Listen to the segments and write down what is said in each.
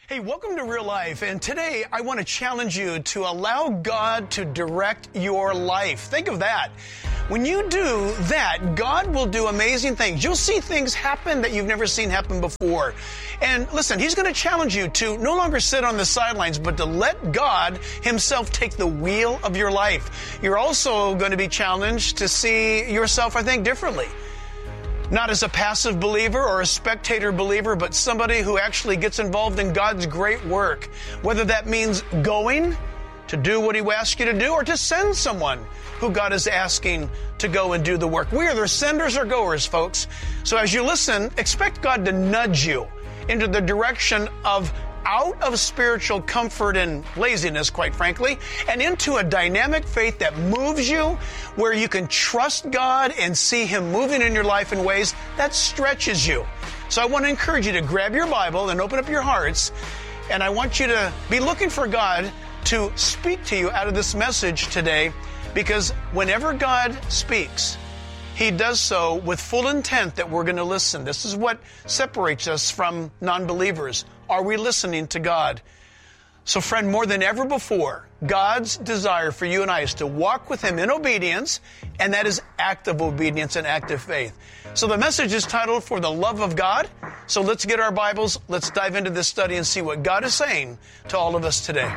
Hey, welcome to Real Life, and today I want to challenge you to allow God to direct your life. Think of that. When you do that, God will do amazing things. You'll see things happen that you've never seen happen before. And listen, He's going to challenge you to no longer sit on the sidelines, but to let God Himself take the wheel of your life. You're also going to be challenged to see yourself, I think, differently. Not as a passive believer or a spectator believer, but somebody who actually gets involved in God's great work. Whether that means going to do what He asks you to do or to send someone who God is asking to go and do the work. We are either senders or goers, folks. So as you listen, expect God to nudge you into the direction of out of spiritual comfort and laziness, quite frankly, and into a dynamic faith that moves you, where you can trust God and see Him moving in your life in ways that stretches you. So I want to encourage you to grab your Bible and open up your hearts, and I want you to be looking for God to speak to you out of this message today, because whenever God speaks, He does so with full intent that we're going to listen. This is what separates us from non-believers. Are we listening to God? So friend, more than ever before, God's desire for you and I is to walk with Him in obedience, and that is active obedience and active faith. So the message is titled For the Love of God. So let's get our Bibles, let's dive into this study and see what God is saying to all of us today.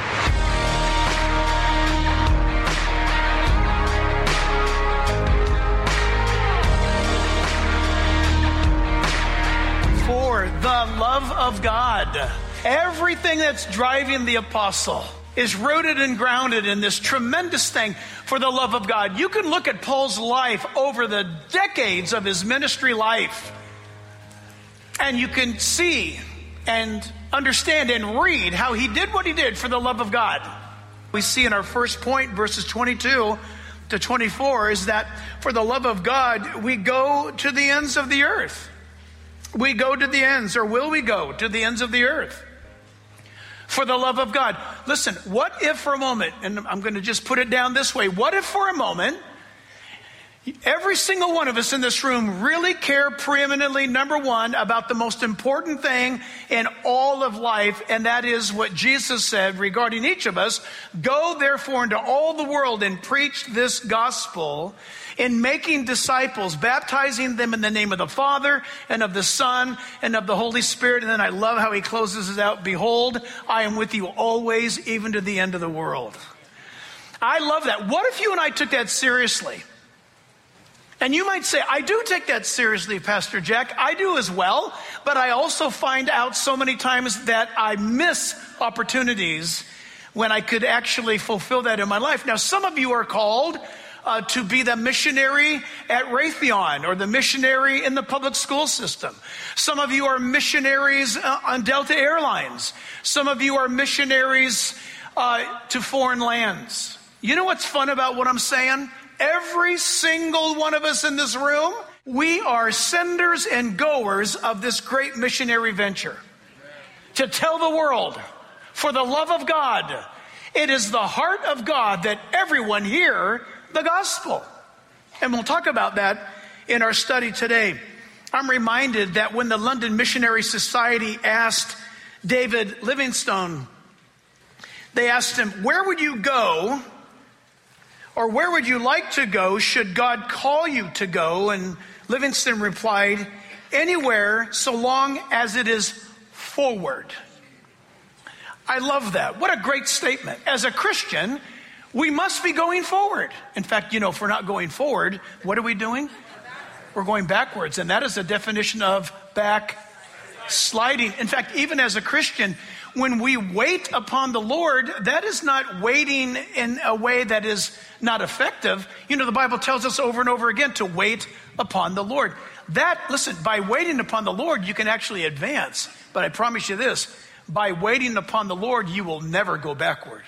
For the love of God. Everything that's driving the apostle is rooted and grounded in this tremendous thing, for the love of God. You can look at Paul's life over the decades of his ministry life, and you can see and understand and read how he did what he did for the love of God. We see in our first point, verses 22 to 24, is that for the love of God, we go to the ends of the earth. We go to the ends, or will we go to the ends of the earth? For the love of God. Listen, what if for a moment, and I'm going to just put it down this way, what if for a moment, every single one of us in this room really care preeminently, number one, about the most important thing in all of life, and that is what Jesus said regarding each of us: go therefore into all the world and preach this gospel, in making disciples, baptizing them in the name of the Father and of the Son and of the Holy Spirit. And then I love how he closes it out: behold, I am with you always, even to the end of the world. I love that. What if you and I took that seriously? And you might say, I do take that seriously, Pastor Jack. I do as well. But I also find out so many times that I miss opportunities when I could actually fulfill that in my life. Now, some of you are called to be the missionary at Raytheon, or the missionary in the public school system. Some of you are missionaries on Delta Airlines. Some of you are missionaries to foreign lands. You know what's fun about what I'm saying? Every single one of us in this room, we are senders and goers of this great missionary venture. To tell the world, for the love of God, it is the heart of God that everyone hear the gospel. And we'll talk about that in our study today. I'm reminded that when the London Missionary Society asked David Livingstone, they asked him, where would you go, or where would you like to go should God call you to go? And Livingstone replied, anywhere so long as it is forward. I love that. What a great statement. As a Christian, we must be going forward. In fact, if we're not going forward, what are we doing? We're going backwards. And that is the definition of backsliding. In fact, even as a Christian, when we wait upon the Lord, that is not waiting in a way that is not effective. The Bible tells us over and over again to wait upon the Lord. Listen, by waiting upon the Lord, you can actually advance. But I promise you this, by waiting upon the Lord, you will never go backward.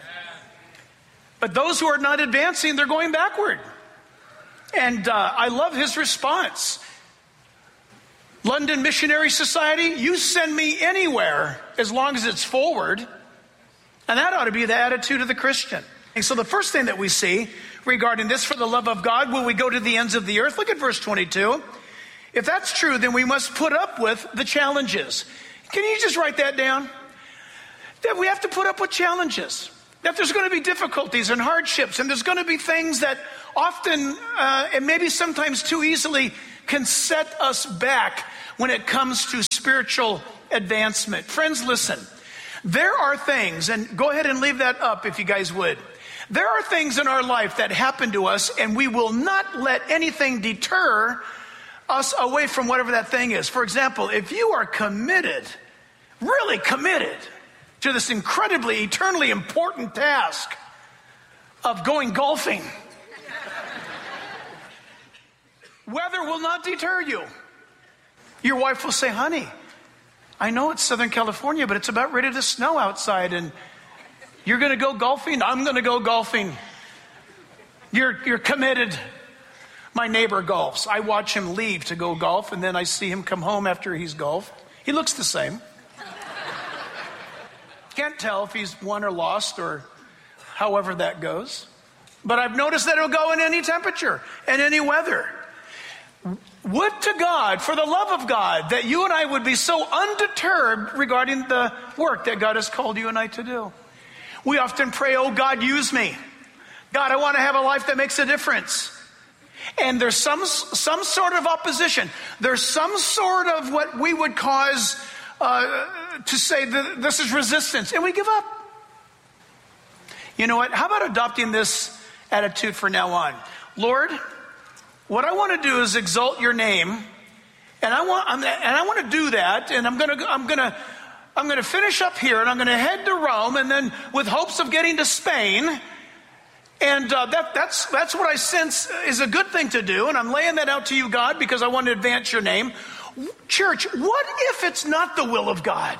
But those who are not advancing, they're going backward. And I love his response. London Missionary Society, you send me anywhere as long as it's forward. And that ought to be the attitude of the Christian. And so the first thing that we see regarding this, for the love of God, will we go to the ends of the earth? Look at verse 22. If that's true, then we must put up with the challenges. Can you just write that down? That we have to put up with challenges. That there's going to be difficulties and hardships, and there's going to be things that often, and maybe sometimes too easily, can set us back when it comes to spiritual advancement. Friends, listen. There are things, and go ahead and leave that up if you guys would. There are things in our life that happen to us, and we will not let anything deter us away from whatever that thing is. For example, if you are committed, really committed, to this incredibly, eternally important task of going golfing, weather will not deter you. Your wife will say, honey, I know it's Southern California, but it's about ready to snow outside, and you're going to go golfing? I'm going to go golfing. You're committed. My neighbor golfs. I watch him leave to go golf, and then I see him come home after he's golfed. He looks the same. Can't tell if he's won or lost or however that goes. But I've noticed that it'll go in any temperature and any weather. Would to God, for the love of God, that you and I would be so undeterred regarding the work that God has called you and I to do. We often pray, oh God, use me. God, I want to have a life that makes a difference. And there's some sort of opposition. There's some sort of what we would cause to say that this is resistance, and we give up. You know what? How about adopting this attitude from now on? Lord, what I want to do is exalt your name, and I want to do that, and I'm going to finish up here, and I'm going to head to Rome, and then with hopes of getting to Spain. And that's what I sense is a good thing to do, and I'm laying that out to you, God, because I want to advance your name. Church, what if it's not the will of God?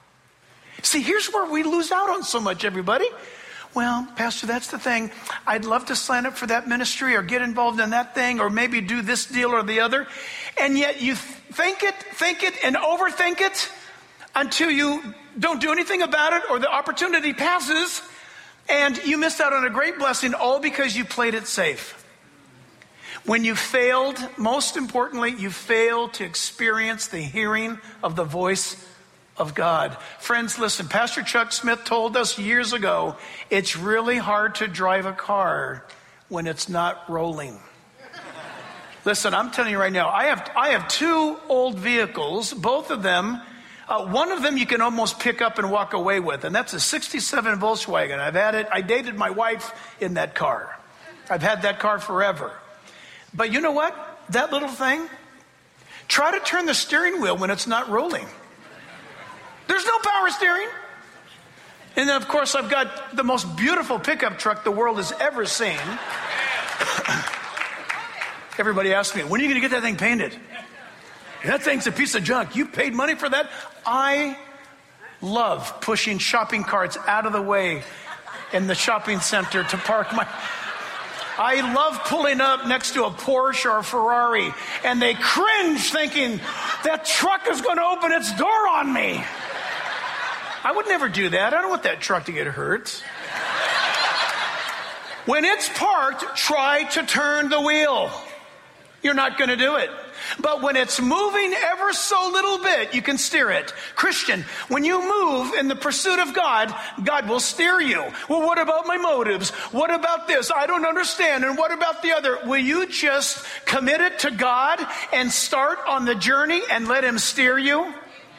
See, here's where we lose out on so much, everybody. Well, Pastor, that's the thing. I'd love to sign up for that ministry or get involved in that thing or maybe do this deal or the other. And yet you think it, and overthink it until you don't do anything about it or the opportunity passes and you missed out on a great blessing all because you played it safe. When you failed, most importantly, you failed to experience the hearing of the voice of God. Friends, listen, Pastor Chuck Smith told us years ago, it's really hard to drive a car when it's not rolling. Listen, I'm telling you right now, I have two old vehicles, both of them. One of them you can almost pick up and walk away with, and that's a 67 Volkswagen. I've had it. I dated my wife in that car. I've had that car forever. But you know what? That little thing, try to turn the steering wheel when it's not rolling. There's no power steering. And then, of course, I've got the most beautiful pickup truck the world has ever seen. Everybody asks me, when are you going to get that thing painted? That thing's a piece of junk. You paid money for that? I love pushing shopping carts out of the way in the shopping center to park my... I love pulling up next to a Porsche or a Ferrari, and they cringe thinking, that truck is going to open its door on me. I would never do that. I don't want that truck to get hurt. When it's parked, try to turn the wheel. You're not going to do it. But when it's moving ever so little bit, you can steer it. Christian, when you move in the pursuit of God, God will steer you. Well, what about my motives? What about this? I don't understand. And what about the other? Will you just commit it to God and start on the journey and let him steer you? Amen.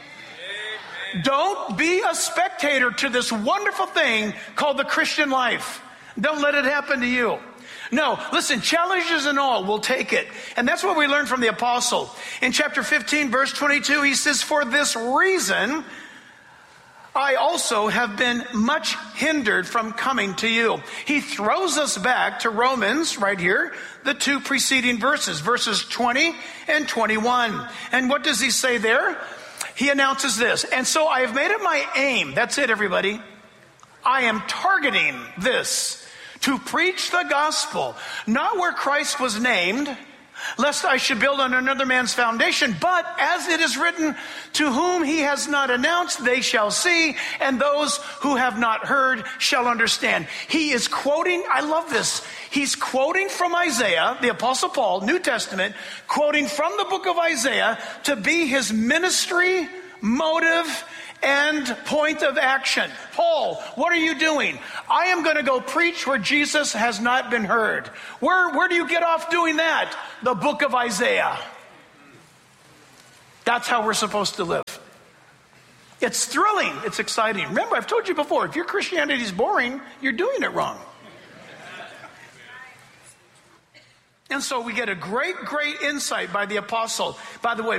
Don't be a spectator to this wonderful thing called the Christian life. Don't let it happen to you. No, listen, challenges and all, we'll take it. And that's what we learned from the apostle. In chapter 15, verse 22, he says, for this reason, I also have been much hindered from coming to you. He throws us back to Romans, right here, the two preceding verses 20 and 21. And what does he say there? He announces this. And so I have made it my aim. That's it, everybody. I am targeting this. To preach the gospel, not where Christ was named, lest I should build on another man's foundation, but as it is written, to whom he has not announced, they shall see, and those who have not heard shall understand. He is quoting, I love this, he's quoting from Isaiah, the Apostle Paul, New Testament, quoting from the book of Isaiah to be his ministry motive, and point of action. Paul, what are you doing? I am going to go preach where Jesus has not been heard. Where do you get off doing that? The book of Isaiah. That's how we're supposed to live. It's thrilling. It's exciting. Remember, I've told you before, if your Christianity is boring, you're doing it wrong. And so we get a great, great insight by the apostle. By the way,